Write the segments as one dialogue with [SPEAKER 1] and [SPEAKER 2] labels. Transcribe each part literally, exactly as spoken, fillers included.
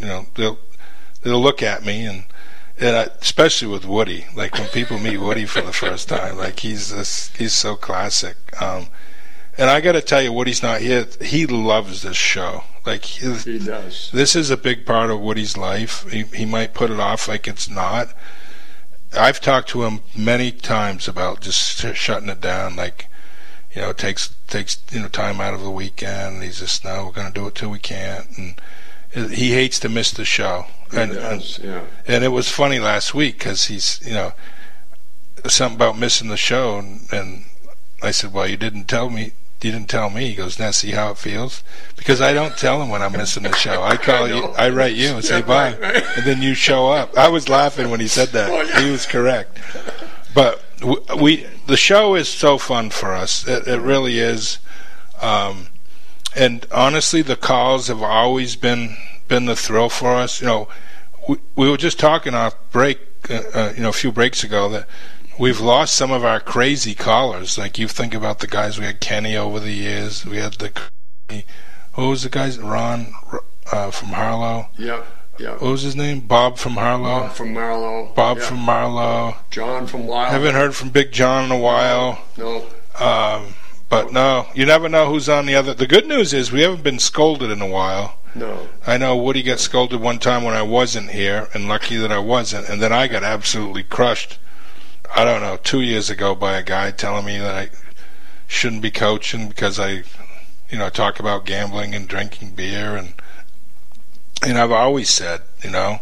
[SPEAKER 1] you know, they'll they'll look at me and. And I, especially with Woody, like when people meet Woody for the first time, like he's this, he's so classic. Um, and I got to tell you, Woody's not here. He loves this show. Like he,
[SPEAKER 2] he does.
[SPEAKER 1] This is a big part of Woody's life. He, he might put it off like it's not. I've talked to him many times about just shutting it down. Like, you know, it takes takes you know time out of the weekend. He's just no, we're going to do it till we can't. And he hates to miss the show. And,
[SPEAKER 2] does,
[SPEAKER 1] and,
[SPEAKER 2] yeah.
[SPEAKER 1] and it was funny last week because he's, you know, something about missing the show, and, and I said, well, you didn't tell me. You didn't tell me. He goes, now see how it feels? Because I don't tell him when I'm missing the show. I call I you, I write you and say yeah, bye, right, right. And then you show up. I was laughing when he said that. Oh, yeah. He was correct. But we, the show is so fun for us. It, it really is. Um, and honestly, the calls have always been. been the thrill for us. You know, we, we were just talking off break, uh, uh, you know, a few breaks ago that we've lost some of our crazy callers. Like you think about the guys we had, Kenny over the years. We had the who was the guys? Ron uh, from Harlow.
[SPEAKER 2] Yeah, yeah.
[SPEAKER 1] What was his name? Bob from Harlow.
[SPEAKER 2] Bob from Marlow.
[SPEAKER 1] Bob
[SPEAKER 2] yeah.
[SPEAKER 1] from Marlow.
[SPEAKER 2] John from Wild.
[SPEAKER 1] Haven't heard from Big John in a while.
[SPEAKER 2] No.
[SPEAKER 1] Um, but no, you never know who's on the other. The good news is we haven't been scolded in a while.
[SPEAKER 2] No.
[SPEAKER 1] I know Woody got scolded one time when I wasn't here, and lucky that I wasn't, and then I got absolutely crushed, I don't know, two years ago by a guy telling me that I shouldn't be coaching because I, you know, talk about gambling and drinking beer, and and I've always said, you know,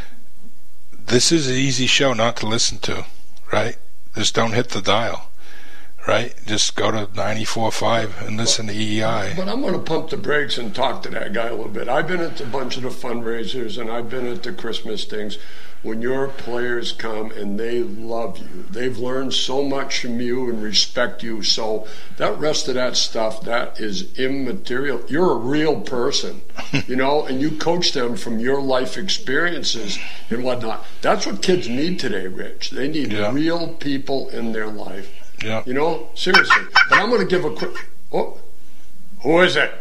[SPEAKER 1] this is an easy show not to listen to, right? Just don't hit the dial. Right? Just go to ninety-four point five and listen to E E I.
[SPEAKER 2] But I'm going to pump the brakes and talk to that guy a little bit. I've been at a bunch of the fundraisers and I've been at the Christmas things. When your players come and they love you, they've learned so much from you and respect you. So that rest of that stuff, that is immaterial. You're a real person, you know, and you coach them from your life experiences and whatnot. That's what kids need today, Rich. They need yeah. real people in their life.
[SPEAKER 1] Yeah.
[SPEAKER 2] You know, seriously. But I'm going to give a quick. Oh, who is it?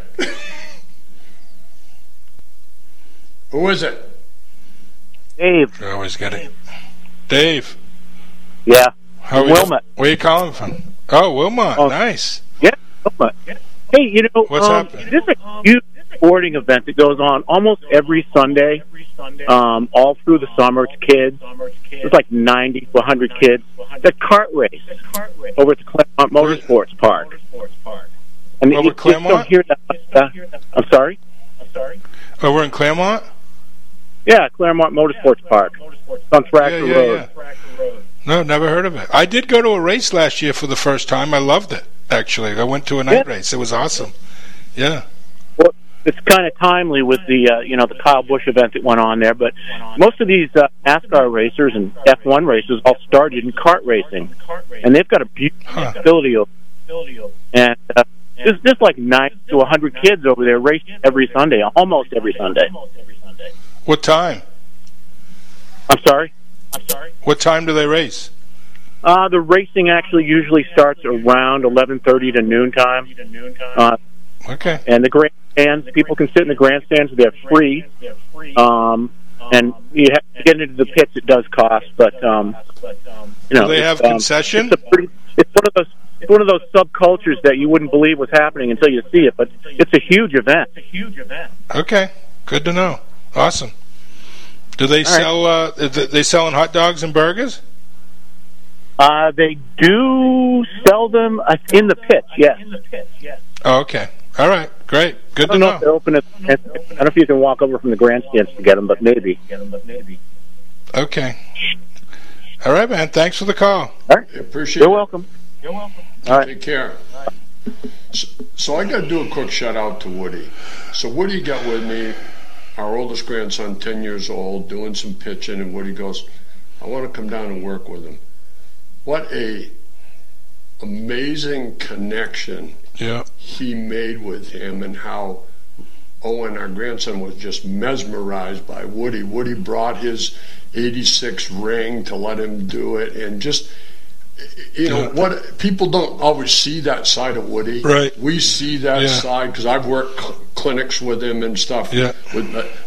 [SPEAKER 2] Who is it?
[SPEAKER 3] Dave.
[SPEAKER 1] I always get it. Dave.
[SPEAKER 3] Yeah.
[SPEAKER 1] How
[SPEAKER 3] Wilmot.
[SPEAKER 1] Where are you calling from? Oh, Wilmot. Oh, nice.
[SPEAKER 3] Yeah, Wilmot. Hey, you know,
[SPEAKER 1] what's
[SPEAKER 3] um,
[SPEAKER 1] happening?
[SPEAKER 3] This is a huge sporting event that goes on almost every Sunday, um, all through the summer. It's kids. It's like ninety to one hundred kids. The kart race over at the Claremont Motorsports Park.
[SPEAKER 1] And over you, Claremont?
[SPEAKER 3] You don't hear that, uh, I'm sorry?
[SPEAKER 1] I'm sorry? Oh, we're in Claremont?
[SPEAKER 3] Yeah, Claremont Motorsports Park. It's on Tractor
[SPEAKER 1] yeah, yeah,
[SPEAKER 3] Road.
[SPEAKER 1] Yeah. No, never heard of it. I did go to a race last year for the first time. I loved it, actually. I went to a night yeah. race. It was awesome. Yeah.
[SPEAKER 3] Well, it's kind of timely with the uh, you know the Kyle Busch event that went on there, but most of these uh, NASCAR racers and F one racers all started in kart racing, and they've got a beautiful huh. facility, and uh, there's just like ninety to one hundred kids over there racing every Sunday, almost every Sunday.
[SPEAKER 1] What time?
[SPEAKER 3] I'm sorry. I'm sorry.
[SPEAKER 1] What time do they race?
[SPEAKER 3] Uh, the racing actually usually starts around eleven thirty to noon time. Uh,
[SPEAKER 1] okay.
[SPEAKER 3] And the grandstands, people can sit in the grandstands. They're free. Um, and you have to get into the pits. It does cost, but um, you know,
[SPEAKER 1] do they have
[SPEAKER 3] um,
[SPEAKER 1] concession?
[SPEAKER 3] It's, a pretty, it's one of those. It's one of those subcultures that you wouldn't believe was happening until you see it. But it's a huge event. It's a huge event.
[SPEAKER 1] Okay, good to know. Awesome. Do they All sell? Right. Uh, they selling hot dogs and burgers?
[SPEAKER 3] Uh, they do sell them uh, in the pits. Yes. In the pits. Yes.
[SPEAKER 1] Oh, okay. All right. Great. Good
[SPEAKER 3] to
[SPEAKER 1] know.
[SPEAKER 3] I don't know if they're open. At, I don't know if you can walk over from the grandstands to get them, but maybe. Get them, but maybe.
[SPEAKER 1] Okay. All right, man. Thanks for the call.
[SPEAKER 3] All right.
[SPEAKER 2] I appreciate
[SPEAKER 3] You're
[SPEAKER 2] it.
[SPEAKER 3] You're welcome.
[SPEAKER 2] You're welcome. All right. Take care. So, so I got to do a quick shout out to Woody. So Woody got with me, our oldest grandson, ten years old, doing some pitching, and Woody goes, I want to come down and work with him. What a amazing connection
[SPEAKER 1] yeah.
[SPEAKER 2] he made with him, and how Owen, our grandson, was just mesmerized by Woody. Woody brought his eighty-six ring to let him do it, and just, you know, yeah. what people don't always see that side of Woody.
[SPEAKER 1] Right.
[SPEAKER 2] We see that
[SPEAKER 1] yeah.
[SPEAKER 2] side because I've worked cl- clinics with him and stuff.
[SPEAKER 1] Yeah.
[SPEAKER 2] With, but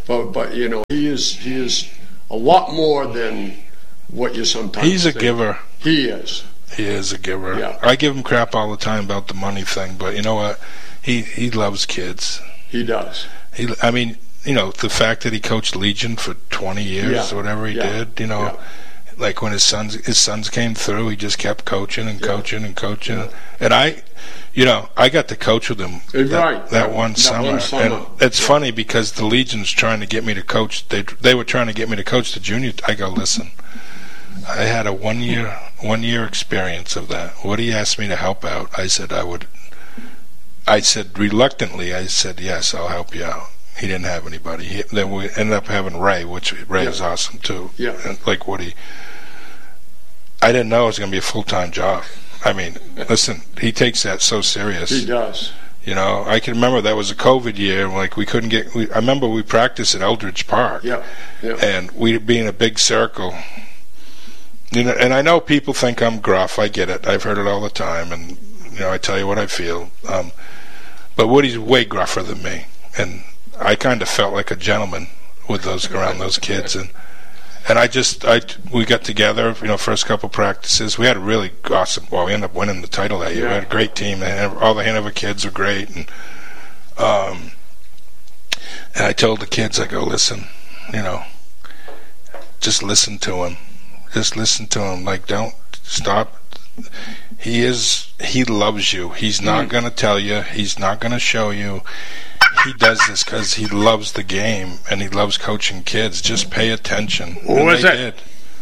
[SPEAKER 2] But but you know, he is he is a lot more than what you sometimes.
[SPEAKER 1] He's a
[SPEAKER 2] think.
[SPEAKER 1] giver.
[SPEAKER 2] He is.
[SPEAKER 1] He is a giver.
[SPEAKER 2] Yeah.
[SPEAKER 1] I give him crap all the time about the money thing, but you know what? He he loves kids.
[SPEAKER 2] He does.
[SPEAKER 1] He, I mean, you know, the fact that he coached Legion for twenty years,
[SPEAKER 2] Yeah.
[SPEAKER 1] or whatever he
[SPEAKER 2] Yeah.
[SPEAKER 1] did, you know,
[SPEAKER 2] Yeah.
[SPEAKER 1] like when his sons his sons came through, he just kept coaching and
[SPEAKER 2] Yeah.
[SPEAKER 1] coaching and coaching.
[SPEAKER 2] Yeah.
[SPEAKER 1] And I, you know, I got to coach with him
[SPEAKER 2] Right.
[SPEAKER 1] that, that one
[SPEAKER 2] That
[SPEAKER 1] summer.
[SPEAKER 2] one summer.
[SPEAKER 1] And it's funny because the Legion's trying to get me to coach. They they were trying to get me to coach the junior. I go, listen, I had a one year one year experience of that. Woody asked me to help out. I said I would. I said reluctantly. I said yes, I'll help you out. He didn't have anybody. He, then we ended up having Ray, which Ray
[SPEAKER 2] Yeah.
[SPEAKER 1] is awesome too.
[SPEAKER 2] Yeah.
[SPEAKER 1] And like Woody. I didn't know it was going to be a full time job. I mean, listen, he takes that so serious.
[SPEAKER 2] He does.
[SPEAKER 1] You know, I can remember that was a COVID year. Like we couldn't get. We, I remember we practiced at Eldridge Park.
[SPEAKER 2] Yeah. Yeah.
[SPEAKER 1] And we'd be in a big circle. You know, and I know people think I'm gruff. I get it. I've heard it all the time, and you know, I tell you what I feel. Um, but Woody's way gruffer than me, and I kind of felt like a gentleman with those around those kids, and and I just I we got together. You know, first couple practices, we had a really awesome. Well, we ended up winning the title that year.
[SPEAKER 2] Yeah.
[SPEAKER 1] We had a great team, and all the Hanover kids were great, and um, and I told the kids, I go, listen, you know, just listen to him. Just listen to him. Like, don't stop. He is, he loves you. He's not going to tell you. He's not going to show you. He does this because he loves the game and he loves coaching kids. Just pay attention.
[SPEAKER 2] Who
[SPEAKER 1] And
[SPEAKER 2] is
[SPEAKER 1] they
[SPEAKER 2] it?
[SPEAKER 1] did.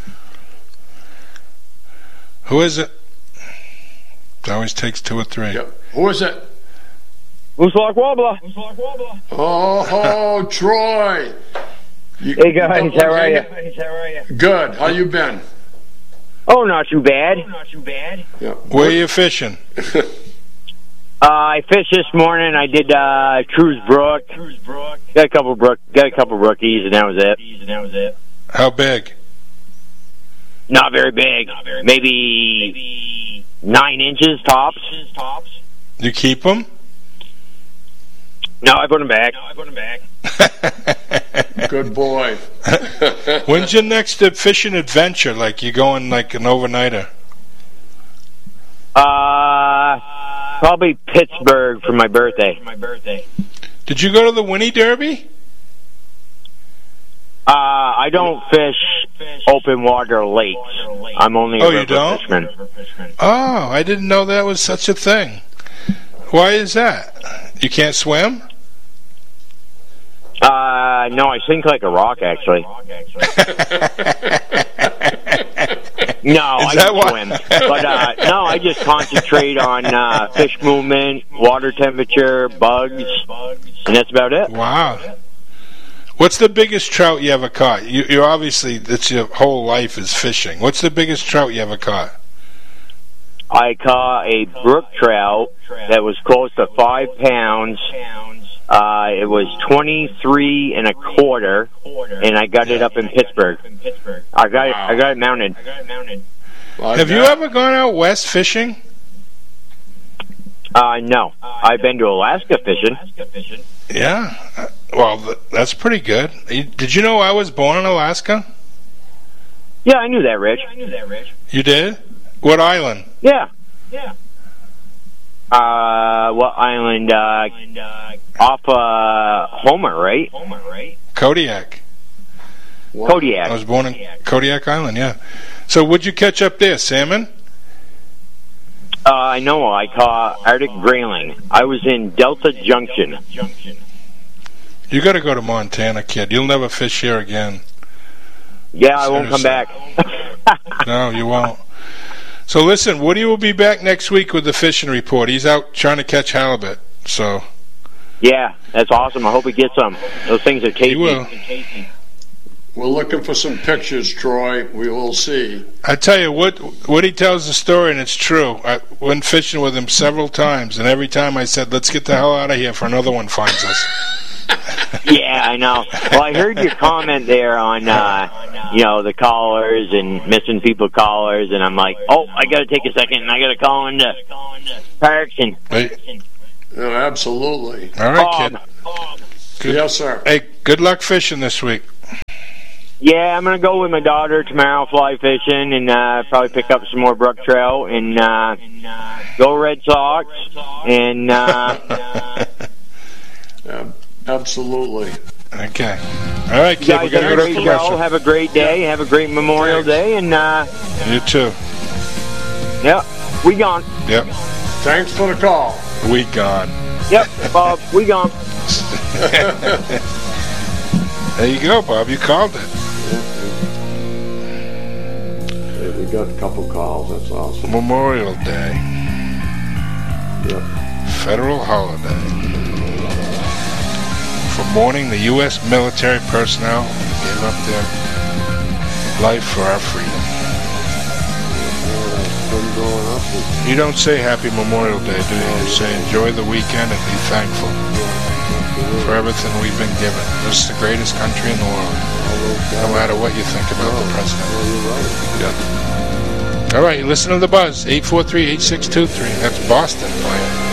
[SPEAKER 1] Who is it? It always takes two or three.
[SPEAKER 2] Yeah. Who is it?
[SPEAKER 3] Mooselock Wobbler.
[SPEAKER 2] Oh, oh Troy. You,
[SPEAKER 3] Hey guys, how are you?
[SPEAKER 2] Good. How you been?
[SPEAKER 3] Oh, not too bad. Not too bad.
[SPEAKER 2] Yeah.
[SPEAKER 1] Where are you fishing?
[SPEAKER 3] Uh, I fished this morning. I did uh, Cruise Brook. Cruise Brook. Got a couple brook. Got a couple rookies, and that was it. And that was it.
[SPEAKER 1] How big?
[SPEAKER 3] Not very big. Not very maybe, maybe nine inches tops. Tops.
[SPEAKER 1] You keep them?
[SPEAKER 3] No, I put them back. No, I put them back.
[SPEAKER 2] Good boy.
[SPEAKER 1] When's your next uh, fishing adventure? Like you going like an overnighter?
[SPEAKER 3] Uh, probably Pittsburgh for my birthday. My birthday.
[SPEAKER 1] Did you go to the Winnie Derby?
[SPEAKER 3] Uh, I don't fish open water lakes. I'm only a
[SPEAKER 1] Oh, you
[SPEAKER 3] river
[SPEAKER 1] don't?
[SPEAKER 3] fisherman.
[SPEAKER 1] Oh, I didn't know that was such a thing. Why is that? You can't swim?
[SPEAKER 3] Uh, no, I sink like a rock, actually. No,
[SPEAKER 1] Is
[SPEAKER 3] I
[SPEAKER 1] that
[SPEAKER 3] can
[SPEAKER 1] why?
[SPEAKER 3] swim. But, uh, no, I just concentrate on uh, fish movement, water temperature, bugs, and that's about it.
[SPEAKER 1] Wow. What's the biggest trout you ever caught? You, you're obviously, that's your whole life is fishing. What's the biggest trout you ever caught?
[SPEAKER 3] I caught a brook trout that was close to five pounds. Uh, it was twenty-three and a quarter, and I got it up in Pittsburgh. I got it. I got it mounted.
[SPEAKER 2] Like
[SPEAKER 1] Have you
[SPEAKER 2] that.
[SPEAKER 1] ever gone out west fishing?
[SPEAKER 3] Uh, no, I've been to Alaska fishing.
[SPEAKER 1] Yeah. Uh, Well, th- that's pretty good. You- Did you know I was born in Alaska?
[SPEAKER 3] Yeah, I knew that, Rich.
[SPEAKER 1] You did? What island?
[SPEAKER 3] Yeah. Yeah. Uh, what island? Uh, off uh, Homer, right? Homer, right?
[SPEAKER 1] Kodiak.
[SPEAKER 2] Wow.
[SPEAKER 3] Kodiak.
[SPEAKER 1] I was born in Kodiak Island, yeah. So what'd you catch up there, salmon?
[SPEAKER 3] Uh, I know. I caught Arctic grayling. I was in Delta Junction.
[SPEAKER 1] You got to go to Montana, kid. You'll never fish here again.
[SPEAKER 3] Yeah, I won't come back.
[SPEAKER 1] No, you won't. So listen, Woody will be back next week with the fishing report. He's out trying to catch halibut. So
[SPEAKER 3] Yeah, that's awesome. I hope he gets some. Those things are tasty.
[SPEAKER 1] he will.
[SPEAKER 2] We're looking for some pictures, Troy. We will see.
[SPEAKER 1] I tell you what, Woody tells the story, and it's true. I went fishing with him several times, and every time I said, "Let's get the hell out of here," for another one finds us.
[SPEAKER 3] Yeah, I know. Well, I heard your comment there on, uh, you know, the callers and missing people callers, and I'm like, oh, I got to take a second, and I got to call into Parks and.
[SPEAKER 1] Hey,
[SPEAKER 2] No, absolutely.
[SPEAKER 1] all right,
[SPEAKER 3] Um,
[SPEAKER 1] kid. Good.
[SPEAKER 2] Yes, sir.
[SPEAKER 1] Hey, good luck fishing this week.
[SPEAKER 4] Yeah, I'm going to go with my daughter tomorrow fly fishing and uh, probably pick up some more brook trout and uh, go Red Sox. And uh,
[SPEAKER 2] yeah, absolutely.
[SPEAKER 1] Okay. All right, kid.
[SPEAKER 4] You guys
[SPEAKER 1] We got
[SPEAKER 4] have
[SPEAKER 1] to
[SPEAKER 4] a
[SPEAKER 1] go
[SPEAKER 4] great
[SPEAKER 1] to
[SPEAKER 4] show.
[SPEAKER 1] commercial.
[SPEAKER 4] Have a great day. Have a great Memorial
[SPEAKER 2] Thanks.
[SPEAKER 4] Day. And uh,
[SPEAKER 1] You too.
[SPEAKER 4] yeah, we gone.
[SPEAKER 1] Yep.
[SPEAKER 2] Thanks for the call.
[SPEAKER 1] We gone.
[SPEAKER 4] Yep, Bob, we gone.
[SPEAKER 1] There you go, Bob. You called it.
[SPEAKER 2] Hey, we got a couple calls. That's awesome.
[SPEAKER 1] Memorial Day.
[SPEAKER 2] Yep.
[SPEAKER 1] Federal holiday. For mourning the U S military personnel who gave up their life for our freedom. You don't say Happy Memorial Day, do you? You say enjoy the weekend and be thankful for everything we've been given. This is the greatest country in the world, no matter what you think about the president. Yeah. All right, you listen to The Buzz, eight four three, eight six two three. That's Boston playing.